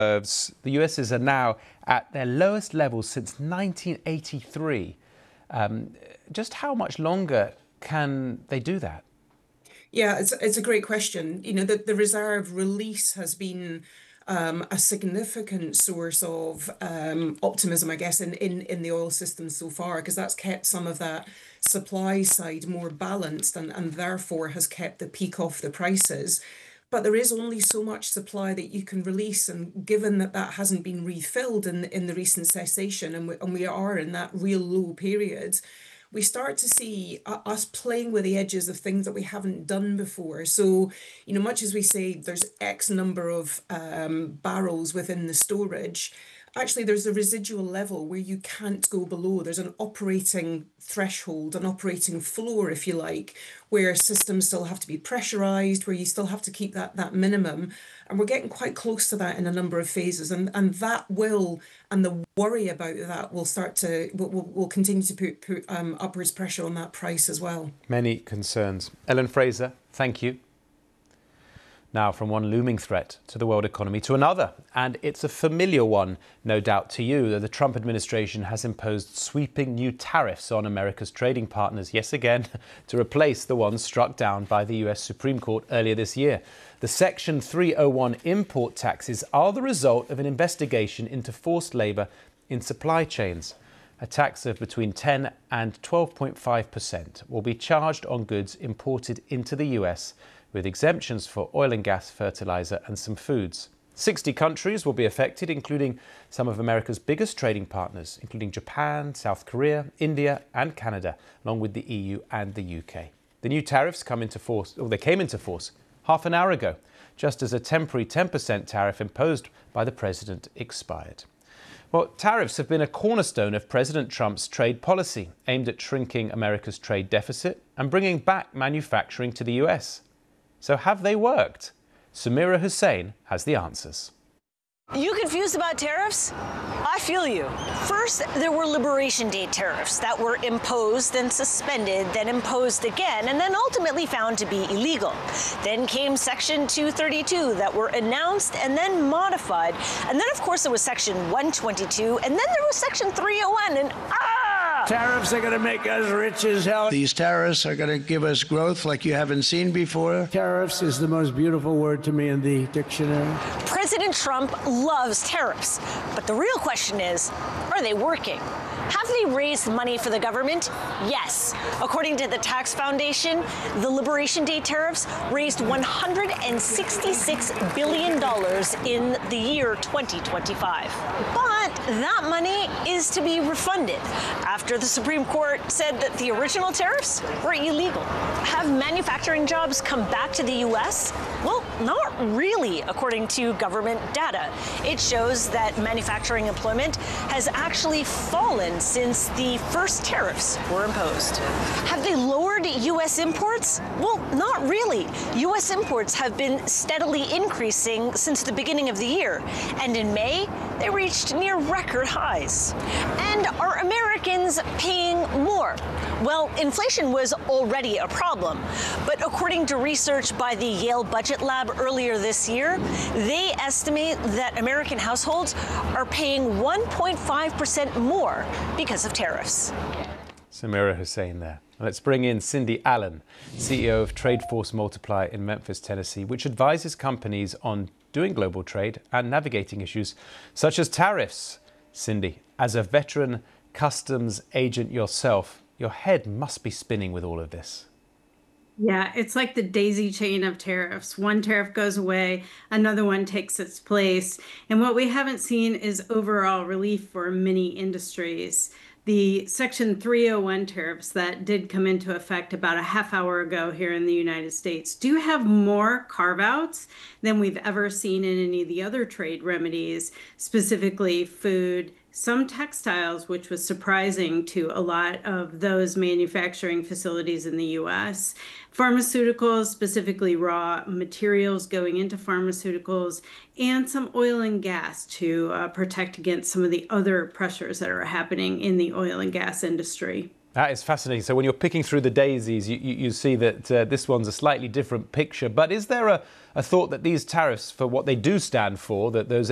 The US's are now at their lowest levels since 1983. Just how much longer can they do that? Yeah, it's a great question. You know, the reserve release has been a significant source of optimism, I guess, in the oil system so far, because that's kept some of that supply side more balanced and therefore has kept the peak off the prices. But there is only so much supply that you can release, and given that that hasn't been refilled in the recent cessation, and we are in that real low period, we start to see us playing with the edges of things that we haven't done before. So, you know, much as we say there's X number of barrels within the storage, actually there's a residual level where you can't go below. There's an operating threshold, an operating floor, if you like, where systems still have to be pressurized, where you still have to keep that minimum. And we're getting quite close to that in a number of phases. And that will, and the worry about that will continue to put upwards pressure on that price as well. Many concerns. Ellen Fraser, thank you. Now, from one looming threat to the world economy to another, and it's a familiar one, no doubt to you, that the Trump administration has imposed sweeping new tariffs on America's trading partners, yes again, to replace the ones struck down by the US Supreme Court earlier this year. The Section 301 import taxes are the result of an investigation into forced labour in supply chains. A tax of between 10 and 12.5% will be charged on goods imported into the US, with exemptions for oil and gas, fertilizer and some foods. 60 countries will be affected, including some of America's biggest trading partners, including Japan, South Korea, India and Canada, along with the EU and the UK. The new tariffs came into force half an hour ago, just as a temporary 10% tariff imposed by the president expired. Well, tariffs have been a cornerstone of President Trump's trade policy, aimed at shrinking America's trade deficit and bringing back manufacturing to the US. So have they worked? Samira Hussain has the answers. You confused about tariffs? I feel you. First, there were Liberation Day tariffs that were imposed, then suspended, then imposed again, and then ultimately found to be illegal. Then came Section 232 that were announced and then modified. And then, of course, there was Section 122, and then there was Section 301, and Tariffs are going to make us rich as hell. These tariffs are going to give us growth like you haven't seen before. Tariffs is the most beautiful word to me in the dictionary. President Trump loves tariffs, but the real question is, are they working? Have they raised money for the government? Yes. According to the Tax Foundation, the Liberation Day tariffs raised $166 billion in the year 2025. But that money is to be refunded after the Supreme Court said that the original tariffs were illegal. Have manufacturing jobs come back to the U.S.? Well, not really, according to government data. It shows that manufacturing employment has actually fallen since the first tariffs were imposed. Have they lowered U.S. imports? Well, not really. U.S. imports have been steadily increasing since the beginning of the year, and in May, they reached near record highs. And are Americans paying more? Well, inflation was already a problem, but according to research by the Yale Budget Lab earlier this year, they estimate that American households are paying 1.5% more because of tariffs. Samira Hussain there. Let's bring in Cindy Allen, CEO of TradeForce Multiply in Memphis, Tennessee, which advises companies on doing global trade and navigating issues such as tariffs. Cindy, as a veteran customs agent yourself, your head must be spinning with all of this. Yeah, it's like the daisy chain of tariffs. One tariff goes away, another one takes its place. And what we haven't seen is overall relief for many industries. The Section 301 tariffs that did come into effect about a half hour ago here in the United States do have more carve-outs than we've ever seen in any of the other trade remedies, specifically food, some textiles, which was surprising to a lot of those manufacturing facilities in the U.S., pharmaceuticals, specifically raw materials going into pharmaceuticals, and some oil and gas to protect against some of the other pressures that are happening in the oil and gas industry. That is fascinating. So when you're picking through the daisies, you see that this one's a slightly different picture. But is there a thought that these tariffs, for what they do stand for, that those